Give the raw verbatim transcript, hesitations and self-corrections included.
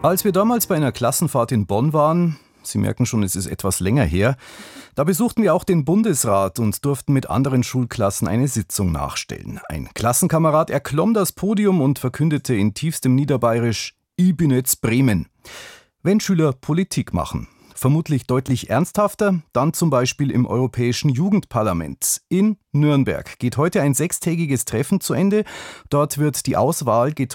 Als wir damals bei einer Klassenfahrt in Bonn waren, Sie merken schon, es ist etwas länger her, da besuchten wir auch den Bundesrat und durften mit anderen Schulklassen eine Sitzung nachstellen. Ein Klassenkamerad erklomm das Podium und verkündete in tiefstem Niederbayerisch: Ich bin jetzt Bremen. Wenn Schüler Politik machen, vermutlich deutlich ernsthafter, dann zum Beispiel im Europäischen Jugendparlament. In Nürnberg geht heute ein sechstägiges Treffen zu Ende. Dort wird die Auswahl getroffen.